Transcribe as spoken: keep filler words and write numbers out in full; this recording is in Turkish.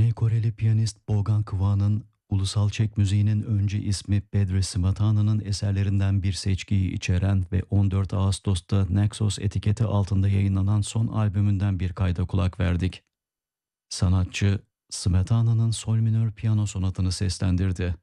Güney Koreli piyanist Bogdan Kwan'ın ulusal Çek müziğinin öncü ismi Bedřich Smetana'nın eserlerinden bir seçkiyi içeren ve on dört Ağustos'ta Naxos etiketi altında yayınlanan son albümünden bir kayda kulak verdik. Sanatçı, Smetana'nın Sol minör piyano sonatını seslendirdi.